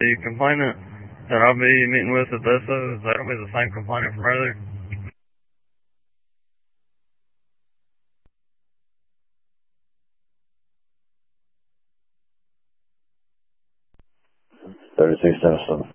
The complainant that I'll be meeting with at Bethel, is that will be the same complainant from earlier? 3677.